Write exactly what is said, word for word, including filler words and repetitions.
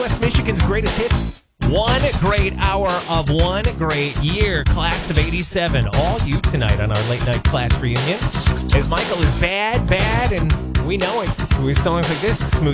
West Michigan's greatest hits. One great hour of one great year. Class of eighty-seven. All you tonight on our late night class reunion. As Michael is bad, bad, and we know it with songs like this. Smooth